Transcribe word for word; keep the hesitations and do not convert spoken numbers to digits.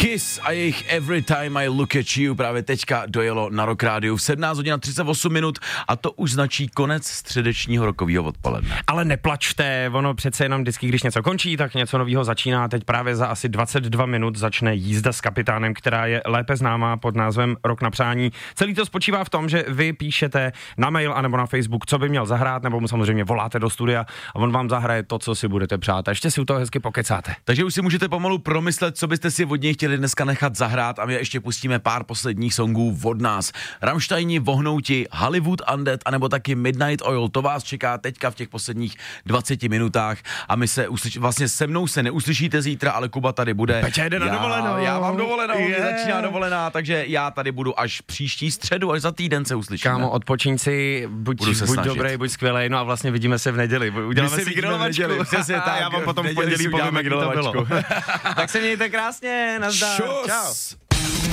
Kiss a jejich Every Time I Look at You právě teďka dojelo na Rock Rádiu v sedmnáct hodin a třicet osm minut a to už značí konec středečního rokového odpoledne. Ale neplačte, ono přece jenom vždycky, když něco končí, tak něco nového začíná. Teď právě za asi dvacet dva minut začne jízda s kapitánem, která je lépe známá pod názvem Rok na přání. Celý to spočívá v tom, že vy píšete na mail anebo na Facebook, co by měl zahrát, nebo mu samozřejmě voláte do studia a on vám zahraje to, co si budete přát. A ještě si u toho hezky pokecáte. Takže už si můžete pomalu promyslet, co byste si od něj chtěli dneska nechat zahrát a my ještě pustíme pár posledních songů od nás. Rammsteini, Vohnouti, Hollywood Undead anebo taky Midnight Oil, to vás čeká teďka v těch posledních dvaceti minutách a my se uslyš, vlastně se mnou se neuslyšíte zítra, ale Kuba tady bude. Peťa jde na já, dovolenou. Já mám dovolenou, Yeah. začíná dovolená, takže já tady budu až příští středu, až za týden se uslyšíme. Kámo, odpočiň si, buď, buď snažit. dobrý, buď skvělej, no a vlastně vidíme se v neděli. Uděláme si si vidíme v grilovačku. neděli, přesně tak. Já vám potom v neděli pondělí si povím, uděláme jak to bylo. grilovačku. Tak se mějte krásně, nazdar. Čus. Čau.